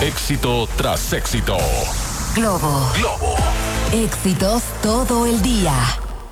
Éxito tras éxito. Globo. Éxitos todo el día.